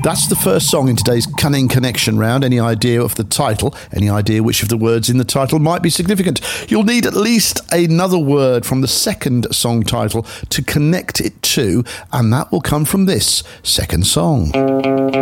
That's the first song in today's Cunning Connection round. Any idea of the title? Any idea which of the words in the title might be significant? You'll need at least another word from the second song title to connect it to, and that will come from this second song.